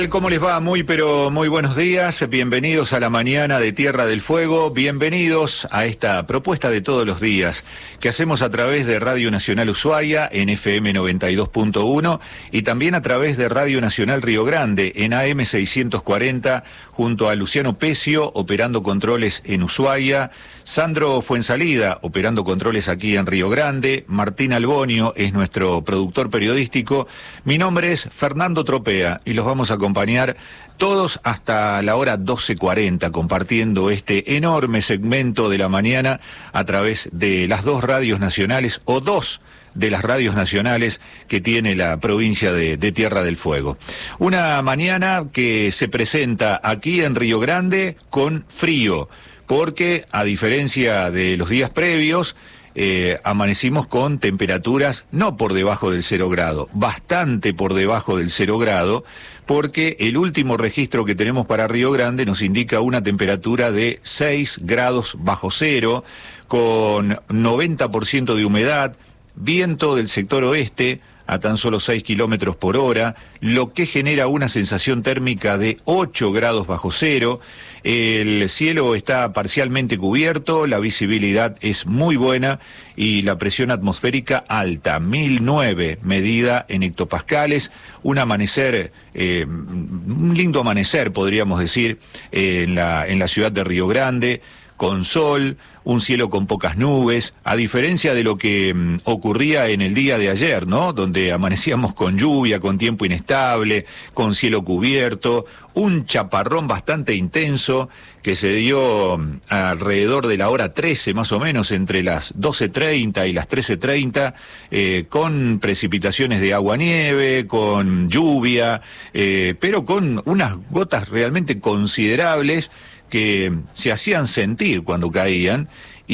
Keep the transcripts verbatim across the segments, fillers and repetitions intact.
¿Cómo les va? Muy pero muy buenos días, bienvenidos a la mañana de Tierra del Fuego, bienvenidos a esta propuesta de todos los días que hacemos a través de Radio Nacional Ushuaia en F M noventa y dos punto uno y también a través de Radio Nacional Río Grande en A M seiscientos cuarenta junto a Luciano Pecio operando controles en Ushuaia, Sandro Fuensalida operando controles aquí en Río Grande, Martín Albonio es nuestro productor periodístico, mi nombre es Fernando Tropea y los vamos a acompañar todos hasta la hora doce cuarenta, compartiendo este enorme segmento de la mañana a través de las dos radios nacionales o dos de las radios nacionales que tiene la provincia de, de Tierra del Fuego. Una mañana que se presenta aquí en Río Grande con frío, porque a diferencia de los días previos, Eh, amanecimos con temperaturas no por debajo del cero grado, bastante por debajo del cero grado, porque el último registro que tenemos para Río Grande nos indica una temperatura de seis grados bajo cero, con noventa por ciento de humedad, viento del sector oeste a tan solo seis kilómetros por hora, lo que genera una sensación térmica de ocho grados bajo cero. El cielo está parcialmente cubierto, la visibilidad es muy buena y la presión atmosférica alta, mil nueve medida en hectopascales, un amanecer, eh, un lindo amanecer podríamos decir, eh, en la, en la ciudad de Río Grande, con sol, un cielo con pocas nubes, a diferencia de lo que mm, ocurría en el día de ayer, ¿no? Donde amanecíamos con lluvia, con tiempo inestable, con cielo cubierto, un chaparrón bastante intenso que se dio mm, alrededor de la hora trece, más o menos, entre las doce treinta y las trece treinta, eh, con precipitaciones de agua-nieve, con lluvia, eh, pero con unas gotas realmente considerables que se hacían sentir cuando caían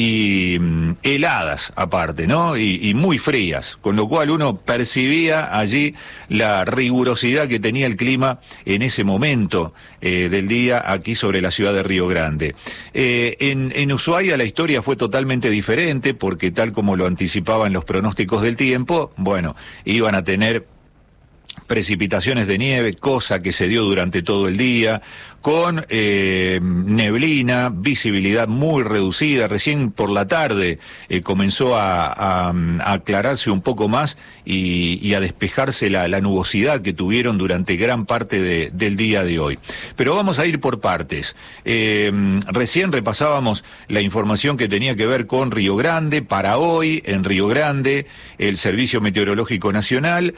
y mm, heladas aparte, ¿no? Y, y muy frías, con lo cual uno percibía allí la rigurosidad que tenía el clima en ese momento eh, del día aquí sobre la ciudad de Río Grande. Eh, en, en Ushuaia la historia fue totalmente diferente porque tal como lo anticipaban los pronósticos del tiempo, bueno, iban a tener precipitaciones de nieve, cosa que se dio durante todo el día, con eh, neblina, visibilidad muy reducida. Recién por la tarde eh, comenzó a, a, a aclararse un poco más y, y a despejarse la, la nubosidad que tuvieron durante gran parte de, del día de hoy. Pero vamos a ir por partes. Eh, recién repasábamos la información que tenía que ver con Río Grande. Para hoy, en Río Grande, el Servicio Meteorológico Nacional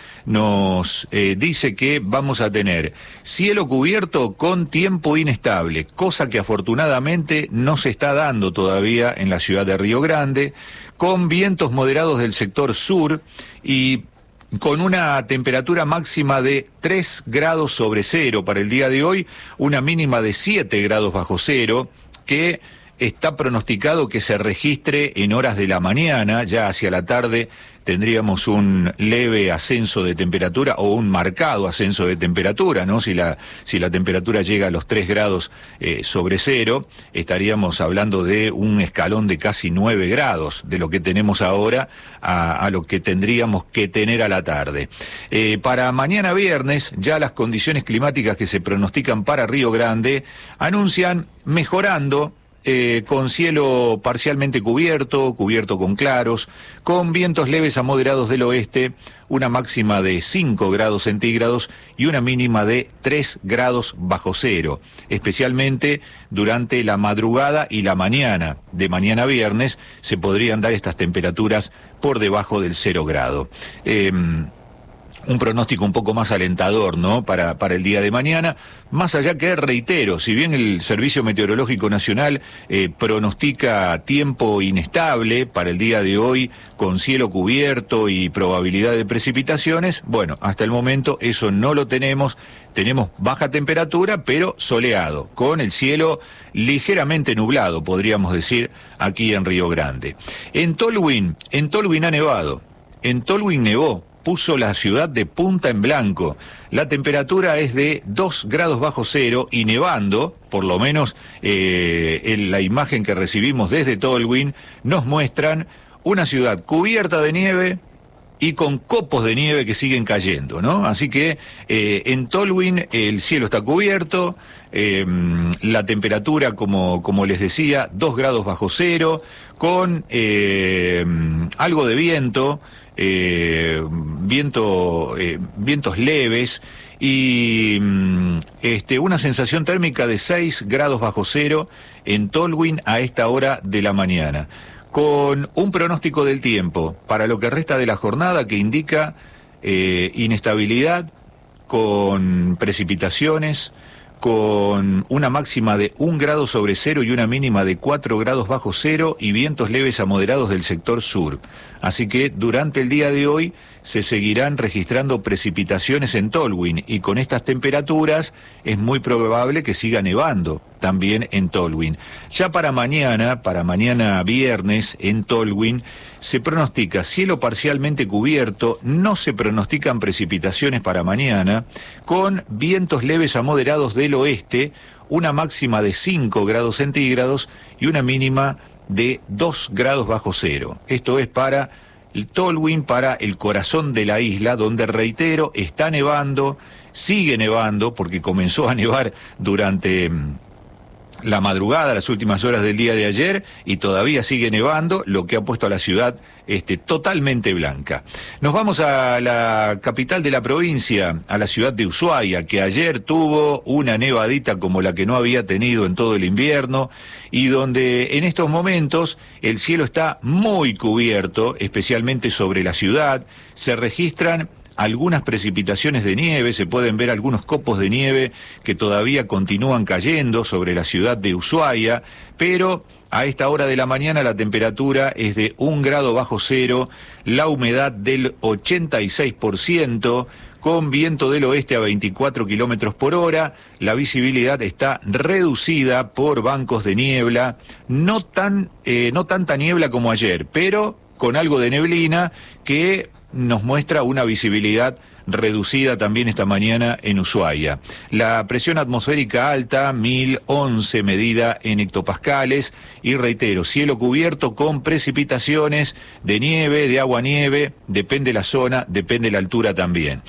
nos eh, dice que vamos a tener cielo cubierto con tiempo tiempo inestable, cosa que afortunadamente no se está dando todavía en la ciudad de Río Grande, con vientos moderados del sector sur y con una temperatura máxima de tres grados sobre cero para el día de hoy, una mínima de siete grados bajo cero, que está pronosticado que se registre en horas de la mañana. Ya hacia la tarde tendríamos un leve ascenso de temperatura o un marcado ascenso de temperatura, ¿no? Si la, si la temperatura llega a los tres grados eh, sobre cero, estaríamos hablando de un escalón de casi nueve grados de lo que tenemos ahora a, a lo que tendríamos que tener a la tarde. Eh, para mañana viernes, ya las condiciones climáticas que se pronostican para Río Grande anuncian mejorando, Eh, con cielo parcialmente cubierto, cubierto con claros, con vientos leves a moderados del oeste, una máxima de cinco grados centígrados y una mínima de tres grados bajo cero, especialmente durante la madrugada y la mañana de mañana viernes se podrían dar estas temperaturas por debajo del cero grado. Eh, Un pronóstico un poco más alentador, ¿no? Para, para el día de mañana, más allá que, reitero, si bien el Servicio Meteorológico Nacional eh, pronostica tiempo inestable para el día de hoy, con cielo cubierto y probabilidad de precipitaciones, bueno, hasta el momento eso no lo tenemos, tenemos baja temperatura, pero soleado, con el cielo ligeramente nublado, podríamos decir, aquí en Río Grande. En Tolwyn, en Tolwyn ha nevado, en Tolwyn nevó, puso la ciudad de punta en blanco. La temperatura es de dos grados bajo cero y nevando, por lo menos eh, en la imagen que recibimos desde Tolwyn, nos muestran una ciudad cubierta de nieve, y con copos de nieve que siguen cayendo, ¿no? Así que eh, en Tolwyn el cielo está cubierto, eh, la temperatura, como, como les decía, dos grados bajo cero, con eh, algo de viento, eh, viento eh, vientos leves, y este, una sensación térmica de seis grados bajo cero en Tolwyn a esta hora de la mañana, con un pronóstico del tiempo para lo que resta de la jornada que indica eh, inestabilidad, con precipitaciones, con una máxima de un grado sobre cero y una mínima de cuatro grados bajo cero y vientos leves a moderados del sector sur. Así que durante el día de hoy se seguirán registrando precipitaciones en Tolwyn, y con estas temperaturas es muy probable que siga nevando también en Tolwyn. Ya para mañana, para mañana viernes en Tolwyn, se pronostica cielo parcialmente cubierto, no se pronostican precipitaciones para mañana, con vientos leves a moderados del oeste, una máxima de cinco grados centígrados y una mínima de dos grados bajo cero. Esto es para el Tolwyn, para el corazón de la isla, donde, reitero, está nevando, sigue nevando, porque comenzó a nevar durante la madrugada, las últimas horas del día de ayer, y todavía sigue nevando, lo que ha puesto a la ciudad este, totalmente blanca. Nos vamos a la capital de la provincia, a la ciudad de Ushuaia, que ayer tuvo una nevadita como la que no había tenido en todo el invierno, y donde en estos momentos el cielo está muy cubierto, especialmente sobre la ciudad. Se registran algunas precipitaciones de nieve, se pueden ver algunos copos de nieve que todavía continúan cayendo sobre la ciudad de Ushuaia, pero a esta hora de la mañana la temperatura es de un grado bajo cero, la humedad del ochenta y seis por ciento, con viento del oeste a veinticuatro kilómetros por hora, la visibilidad está reducida por bancos de niebla, no tan, eh, no tanta niebla como ayer, pero con algo de neblina que nos muestra una visibilidad reducida también esta mañana en Ushuaia. La presión atmosférica alta, mil once medida en hectopascales, y reitero, cielo cubierto con precipitaciones de nieve, de agua-nieve, depende la zona, depende la altura también.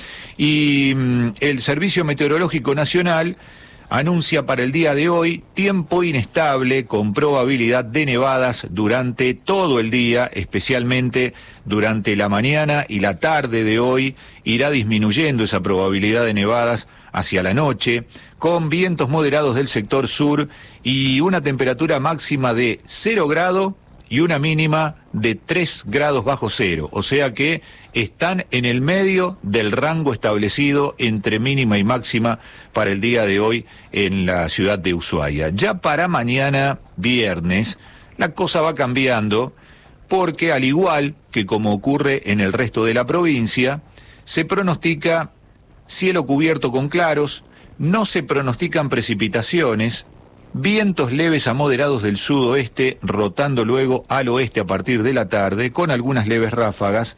Y mmm, el Servicio Meteorológico Nacional anuncia para el día de hoy tiempo inestable con probabilidad de nevadas durante todo el día, especialmente durante la mañana y la tarde de hoy. Irá disminuyendo esa probabilidad de nevadas hacia la noche, con vientos moderados del sector sur y una temperatura máxima de cero grado y una mínima de tres grados bajo cero, o sea que están en el medio del rango establecido entre mínima y máxima para el día de hoy en la ciudad de Ushuaia. Ya para mañana viernes la cosa va cambiando, porque al igual que como ocurre en el resto de la provincia, se pronostica cielo cubierto con claros, no se pronostican precipitaciones, vientos leves a moderados del sudoeste, rotando luego al oeste a partir de la tarde, con algunas leves ráfagas,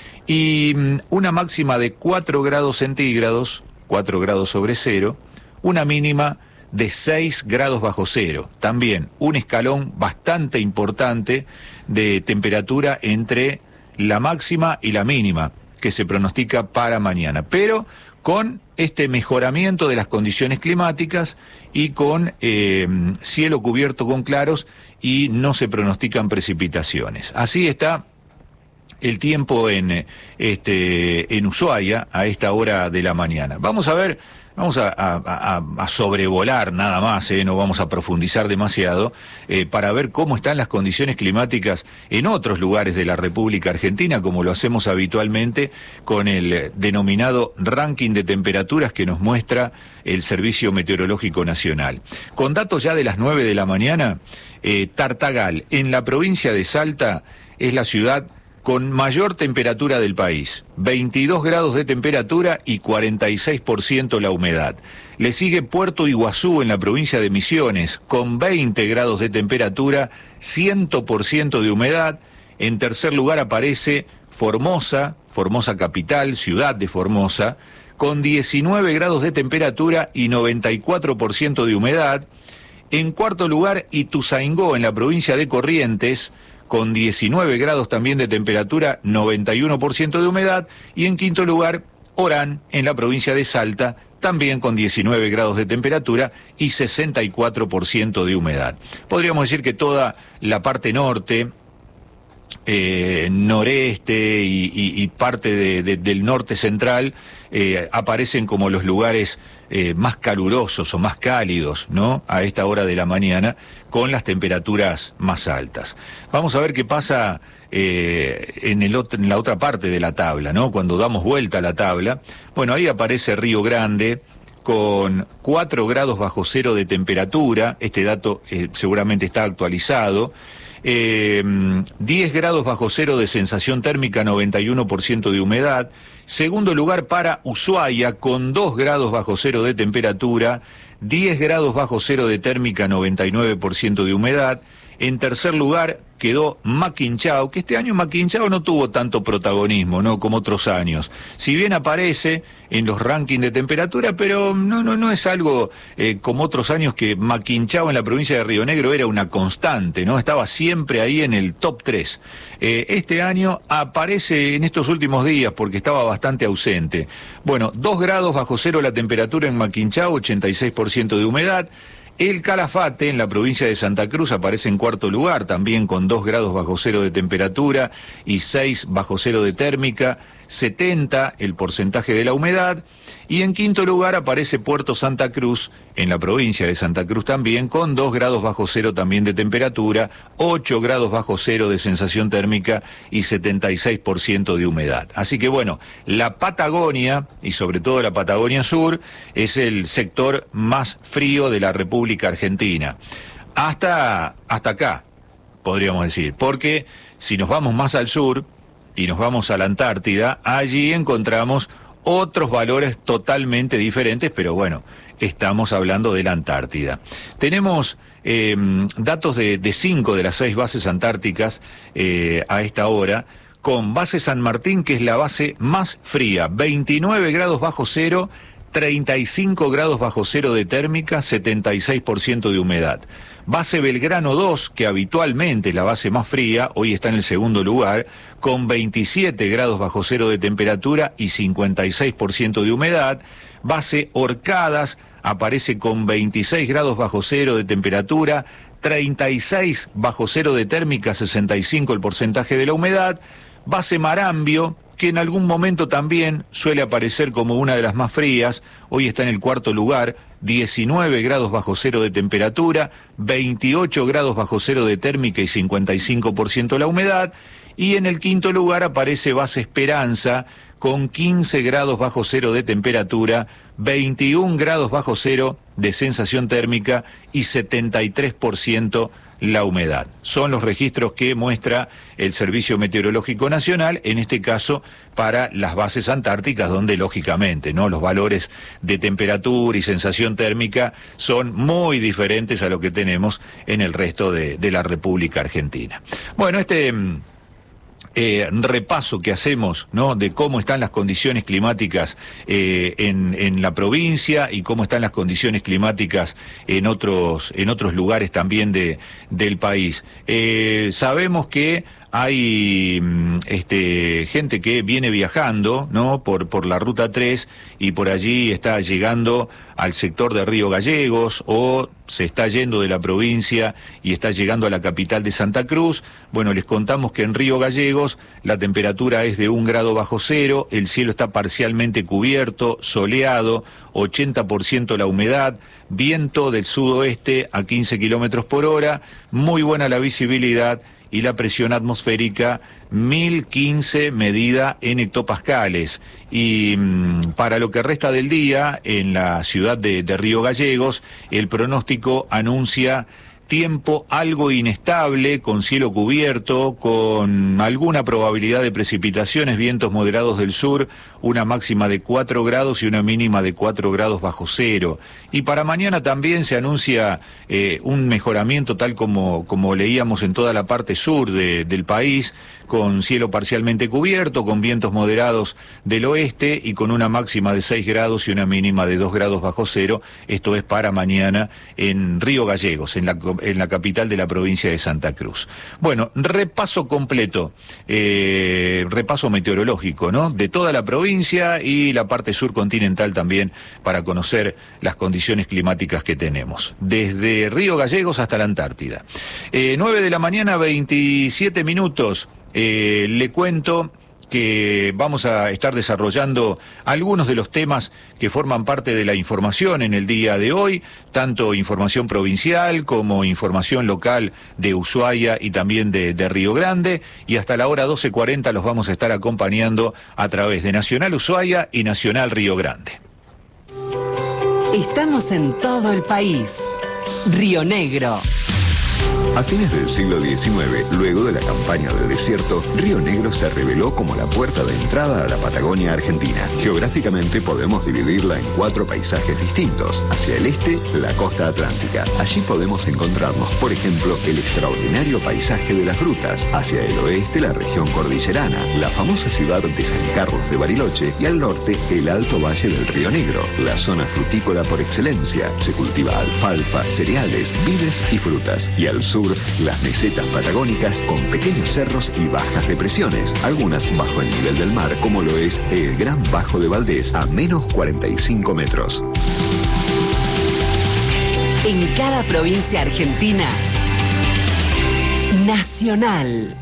y una máxima de cuatro grados centígrados, cuatro grados sobre cero, una mínima de seis grados bajo cero. También un escalón bastante importante de temperatura entre la máxima y la mínima que se pronostica para mañana, pero con este mejoramiento de las condiciones climáticas y con eh, cielo cubierto con claros, y no se pronostican precipitaciones. Así está el tiempo en, este, en Ushuaia a esta hora de la mañana. Vamos a ver, vamos a, a, a sobrevolar nada más, eh, no vamos a profundizar demasiado, eh, para ver cómo están las condiciones climáticas en otros lugares de la República Argentina, como lo hacemos habitualmente con el denominado ranking de temperaturas que nos muestra el Servicio Meteorológico Nacional. Con datos ya de las nueve de la mañana, eh, Tartagal, en la provincia de Salta, es la ciudad con mayor temperatura del país, veintidós grados de temperatura y cuarenta y seis por ciento la humedad. Le sigue Puerto Iguazú en la provincia de Misiones, con veinte grados de temperatura, cien por ciento de humedad. En tercer lugar aparece Formosa, Formosa capital, ciudad de Formosa, con diecinueve grados de temperatura y noventa y cuatro por ciento de humedad. En cuarto lugar, Ituzaingó en la provincia de Corrientes, con diecinueve grados también de temperatura, noventa y uno por ciento de humedad. Y en quinto lugar, Orán, en la provincia de Salta, también con diecinueve grados de temperatura y sesenta y cuatro por ciento de humedad. Podríamos decir que toda la parte norte, eh, noreste y, y, y parte de, de, del norte central eh, aparecen como los lugares eh, más calurosos o más cálidos, ¿no?, a esta hora de la mañana, con las temperaturas más altas. Vamos a ver qué pasa Eh, en, el otro, en la otra parte de la tabla, ¿no? Cuando damos vuelta a la tabla, bueno, ahí aparece Río Grande con cuatro grados bajo cero de temperatura. Este dato eh, seguramente está actualizado. Eh, diez grados bajo cero de sensación térmica, noventa y uno por ciento de humedad. Segundo lugar para Ushuaia con dos grados bajo cero de temperatura, diez grados bajo cero de térmica, noventa y nueve por ciento de humedad. En tercer lugar quedó Maquinchao, que este año Maquinchao no tuvo tanto protagonismo, ¿no?, como otros años. Si bien aparece en los rankings de temperatura, pero no, no, no es algo eh, como otros años que Maquinchao en la provincia de Río Negro era una constante, ¿no? Estaba siempre ahí en el top tres. Eh, este año aparece en estos últimos días porque estaba bastante ausente. Bueno, dos grados bajo cero la temperatura en Maquinchao, ochenta y seis por ciento de humedad. El Calafate, en la provincia de Santa Cruz, aparece en cuarto lugar, también con dos grados bajo cero de temperatura y seis bajo cero de térmica, setenta el porcentaje de la humedad. Y en quinto lugar aparece Puerto Santa Cruz, en la provincia de Santa Cruz también, con dos grados bajo cero también de temperatura, ocho grados bajo cero de sensación térmica y setenta y seis por ciento de humedad. Así que bueno, la Patagonia, y sobre todo la Patagonia Sur, es el sector más frío de la República Argentina. Hasta, hasta acá, podríamos decir, porque si nos vamos más al sur y nos vamos a la Antártida, allí encontramos otros valores totalmente diferentes, pero bueno, estamos hablando de la Antártida. Tenemos eh, datos de, de cinco de las seis bases antárticas eh, a esta hora, con base San Martín, que es la base más fría, veintinueve grados bajo cero, treinta y cinco grados bajo cero de térmica, setenta y seis por ciento de humedad. Base Belgrano dos, que habitualmente es la base más fría, hoy está en el segundo lugar, con veintisiete grados bajo cero de temperatura y cincuenta y seis por ciento de humedad. Base Orcadas aparece con veintiséis grados bajo cero de temperatura, treinta y seis bajo cero de térmica, sesenta y cinco el porcentaje de la humedad. Base Marambio, que en algún momento también suele aparecer como una de las más frías, hoy está en el cuarto lugar, diecinueve grados bajo cero de temperatura, veintiocho grados bajo cero de térmica y cincuenta y cinco por ciento la humedad. Y en el quinto lugar aparece Base Esperanza, con quince grados bajo cero de temperatura, veintiún grados bajo cero de sensación térmica y setenta y tres por ciento la humedad. Son los registros que muestra el Servicio Meteorológico Nacional, en este caso para las bases antárticas, donde lógicamente, ¿no?, los valores de temperatura y sensación térmica son muy diferentes a lo que tenemos en el resto de, de la República Argentina. Bueno, este Eh, repaso que hacemos, ¿no?, de cómo están las condiciones climáticas eh, en, en la provincia y cómo están las condiciones climáticas en otros, en otros lugares también de, del país. Eh, sabemos que hay este, gente que viene viajando, ¿no?, por, por la Ruta tres y por allí está llegando al sector de Río Gallegos o se está yendo de la provincia y está llegando a la capital de Santa Cruz. Bueno, les contamos que en Río Gallegos la temperatura es de un grado bajo cero, el cielo está parcialmente cubierto, soleado, ochenta por ciento la humedad, viento del sudoeste a quince kilómetros por hora, muy buena la visibilidad y la presión atmosférica mil quince medida en hectopascales. Y mmm, para lo que resta del día, en la ciudad de, de Río Gallegos, el pronóstico anuncia tiempo algo inestable, con cielo cubierto, con alguna probabilidad de precipitaciones, vientos moderados del sur, una máxima de cuatro grados y una mínima de cuatro grados bajo cero. Y para mañana también se anuncia eh, un mejoramiento tal como, como leíamos en toda la parte sur de, del país, con cielo parcialmente cubierto, con vientos moderados del oeste y con una máxima de seis grados y una mínima de dos grados bajo cero. Esto es para mañana en Río Gallegos, en la, en la capital de la provincia de Santa Cruz. Bueno, repaso completo, eh, repaso meteorológico, ¿no?, de toda la provincia y la parte sur continental también, para conocer las condiciones climáticas que tenemos, desde Río Gallegos hasta la Antártida. Eh, nueve de la mañana, veintisiete minutos. Eh, le cuento que vamos a estar desarrollando algunos de los temas que forman parte de la información en el día de hoy, tanto información provincial como información local de Ushuaia y también de, de Río Grande, y hasta la hora doce cuarenta los vamos a estar acompañando a través de Nacional Ushuaia y Nacional Río Grande. Estamos en todo el país. Río Negro. A fines del siglo diecinueve, luego de la campaña del desierto, Río Negro se reveló como la puerta de entrada a la Patagonia Argentina. Geográficamente podemos dividirla en cuatro paisajes distintos. Hacia el este, la costa atlántica. Allí podemos encontrarnos, por ejemplo, el extraordinario paisaje de las grutas. Hacia el oeste, la región cordillerana, la famosa ciudad de San Carlos de Bariloche, y al norte, el alto valle del Río Negro, la zona frutícola por excelencia. Se cultiva alfalfa, cereales, vides y frutas. Y al sur, las mesetas patagónicas con pequeños cerros y bajas depresiones, algunas bajo el nivel del mar, como lo es el Gran Bajo de Valdés, a menos cuarenta y cinco metros. En cada provincia argentina, Nacional.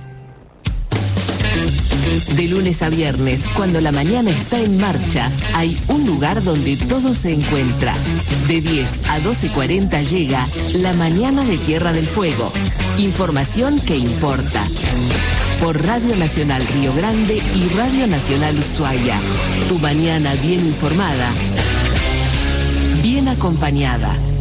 De lunes a viernes, cuando la mañana está en marcha, hay un lugar donde todo se encuentra. De diez a doce cuarenta llega La Mañana de Tierra del Fuego. Información que importa. Por Radio Nacional Río Grande y Radio Nacional Ushuaia. Tu mañana bien informada, bien acompañada.